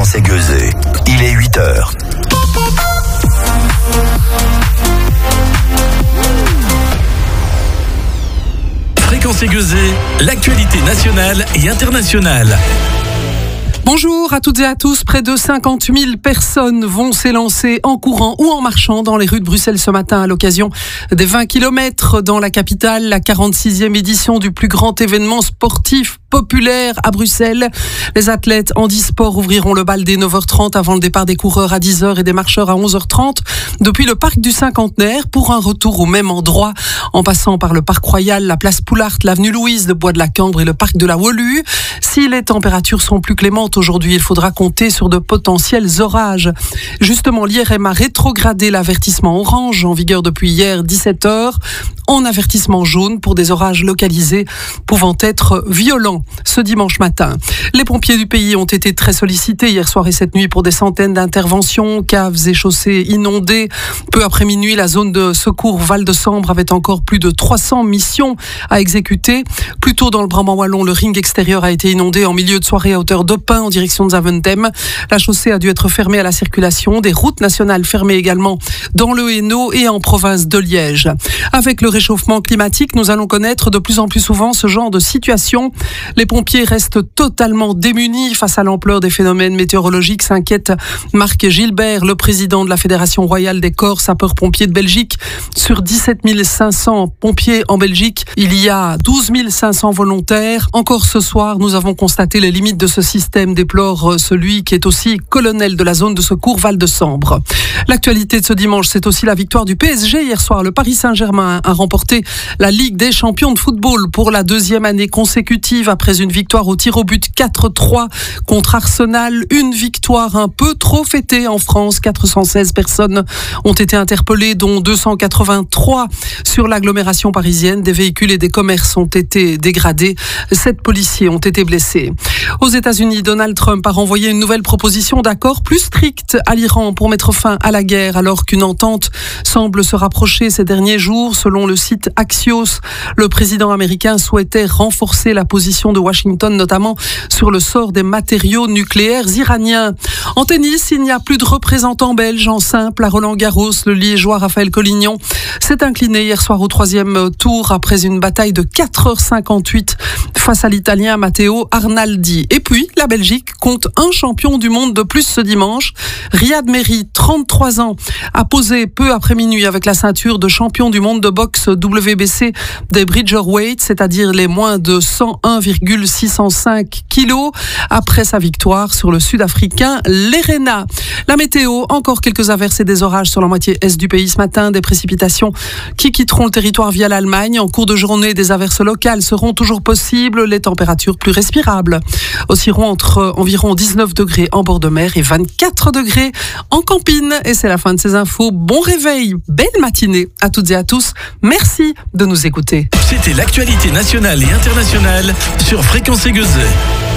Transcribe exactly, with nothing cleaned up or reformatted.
Fréquence Aiguezée. Il est huit heures. Fréquence Aiguezée, l'actualité nationale et internationale. Bonjour à toutes et à tous. Près de cinquante mille personnes vont s'élancer en courant ou en marchant dans les rues de Bruxelles ce matin à l'occasion des vingt kilomètres dans la capitale, la quarante-sixième édition du plus grand événement sportif populaire à Bruxelles. Les athlètes handisport ouvriront le bal dès neuf heures trente avant le départ des coureurs à dix heures et des marcheurs à onze heures trente depuis le parc du Cinquantenaire pour un retour au même endroit en passant par le parc Royal, la place Poulart, l'avenue Louise, le bois de la Cambre et le parc de la Woluwe. Si les températures sont plus clémentes aujourd'hui, il faudra compter sur de potentiels orages. Justement, l'I R M a rétrogradé l'avertissement orange en vigueur depuis hier dix-sept heures en avertissement jaune pour des orages localisés pouvant être violents ce dimanche matin. Les pompiers du pays ont été très sollicités hier soir et cette nuit pour des centaines d'interventions, caves et chaussées inondées. Peu après minuit, la zone de secours Val-de-Sambre avait encore plus de trois cents missions à exécuter. Plus tôt dans le Brabant wallon, le ring extérieur a été inondé en milieu de soirée à hauteur d'Opin en direction de Zaventem. La chaussée a dû être fermée à la circulation. Des routes nationales fermées également dans le Hainaut et en province de Liège. Avec le réchauffement climatique, nous allons connaître de plus en plus souvent ce genre de situation. Les pompiers restent totalement démunis face à l'ampleur des phénomènes météorologiques, s'inquiète Marc Gilbert, le président de la Fédération royale des corps sapeurs-pompiers de Belgique. Sur dix-sept mille cinq cents pompiers en Belgique, il y a douze mille cinq cents volontaires. Encore ce soir, nous avons constaté les limites de ce système, déplore celui qui est aussi colonel de la zone de secours Val-de-Sambre. L'actualité de ce dimanche, c'est aussi la victoire du P S G. Hier soir, le Paris Saint-Germain a remporté la Ligue des champions de football pour la deuxième année consécutive après une victoire au tir au but quatre trois contre Arsenal. Une victoire un peu trop fêtée en France. quatre cent seize personnes ont été interpellées, dont deux cent quatre-vingt-trois sur l'agglomération parisienne. Des véhicules et des commerces ont été dégradés. Sept policiers ont été blessés. Aux États-Unis, Donald Trump a renvoyé une nouvelle proposition d'accord plus stricte à l'Iran pour mettre fin à la guerre, alors qu'une entente semble se rapprocher ces derniers jours. Selon le site Axios, le président américain souhaitait renforcer la position de Washington, notamment sur le sort des matériaux nucléaires iraniens. En tennis, il n'y a plus de représentants belges en simple à Roland-Garros. Le Liégeois Raphaël Collignon s'est incliné hier soir au troisième tour après une bataille de quatre heures cinquante-huit face à l'Italien Matteo Arnaldi. Et puis, la Belgique compte un champion du monde de plus ce dimanche. Riyad Mehri, trente-trois ans, a posé peu après minuit avec la ceinture de champion du monde de boxe W B C des Bridgerweight, c'est-à-dire les moins de cent un virgule six cent cinq kilos, après sa victoire sur le Sud-Africain Lerena. La météo, encore quelques averses et des orages sur la moitié est du pays ce matin, des précipitations qui quitteront le territoire via l'Allemagne. En cours de journée, des averses locales seront toujours possibles, les températures plus respirables oscilleront entre environ dix-neuf degrés en bord de mer et vingt-quatre degrés en campine. Et c'est la fin de ces infos. Bon réveil, belle matinée à toutes et à tous. Merci de nous écouter. C'était l'actualité nationale et internationale sur Fréquence Aiguezée.